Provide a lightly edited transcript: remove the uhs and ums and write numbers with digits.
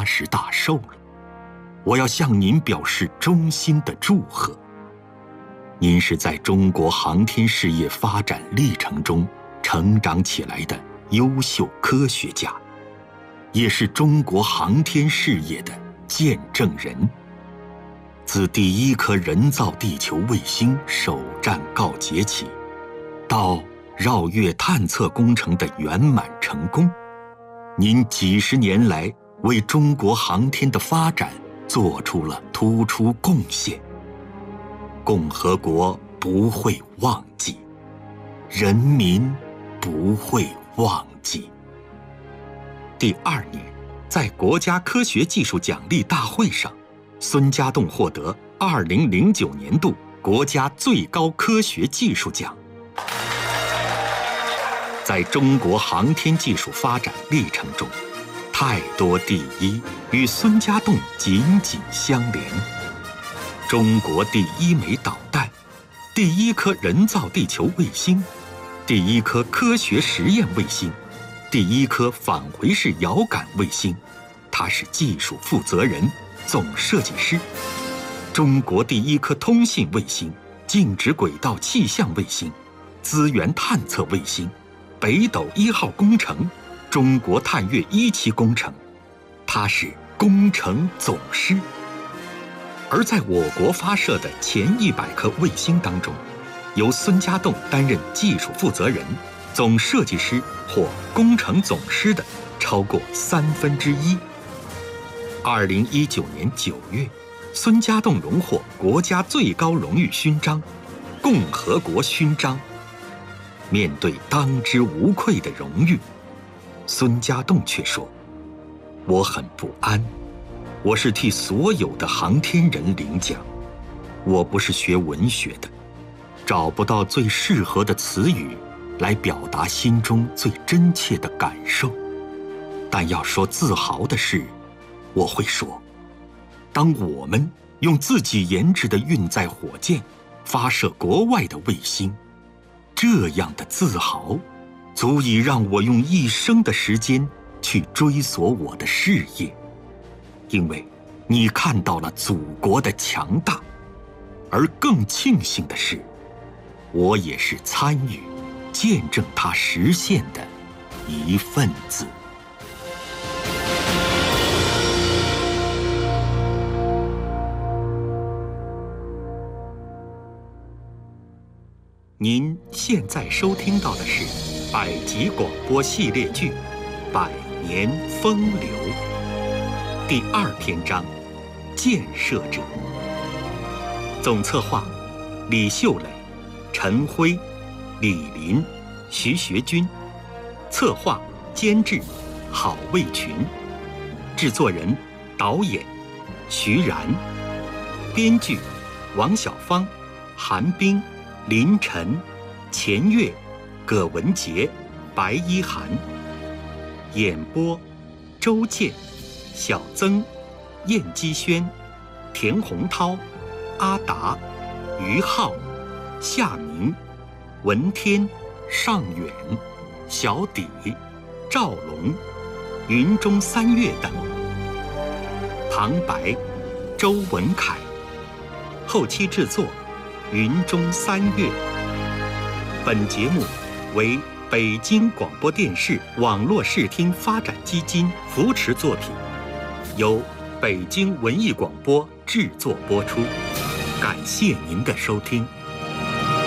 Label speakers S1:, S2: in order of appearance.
S1: 十大寿了，我要向您表示衷心的祝贺。您是在中国航天事业发展历程中成长起来的优秀科学家，也是中国航天事业的见证人。自第一颗人造地球卫星首战告捷起，到绕月探测工程的圆满成功，您几十年来为中国航天的发展做出了突出贡献。共和国不会忘记，人民不会忘记。第2年，在国家科学技术奖励大会上，孙家栋获得2009年度国家最高科学技术奖。在中国航天技术发展历程中，太多第一与孙家栋紧紧相连。中国第一枚导弹，第一颗人造地球卫星，第一颗科学实验卫星，第一颗返回式遥感卫星，他是技术负责人、总设计师。中国第一颗通信卫星、静止轨道气象卫星、资源探测卫星、北斗1号工程、中国探月1期工程，他是工程总师。而在我国发射的前100颗卫星当中，由孙家栋担任技术负责人、总设计师或工程总师的超过1/3。2019年9月，孙家栋荣获国家最高荣誉勋章——共和国勋章。面对当之无愧的荣誉，孙家栋却说：“我很不安，我是替所有的航天人领奖，我不是学文学的，找不到最适合的词语来表达心中最真切的感受。但要说自豪的事，我会说，当我们用自己研制的运载火箭发射国外的卫星，这样的自豪足以让我用一生的时间去追索我的事业。因为你看到了祖国的强大，而更庆幸的是，我也是参与见证它实现的一份子。”您现在收听到的是百集广播系列剧《百年风流》第2篇章《建设者》。总策划：李秀磊、陈辉、李林、徐学军。策划、监制：郝卫群。制作人、导演：徐然。编剧：王小芳、韩冰、林晨、钱月、葛文杰、白一涵。演播：周健、小曾、燕基轩、田洪涛、阿达、于浩、夏明、文天、尚远、小底、赵龙、云中三月等。旁白：周文凯。后期制作：云中三月。本节目为北京广播电视网络视听发展基金扶持作品，由北京文艺广播制作播出。感谢您的收听。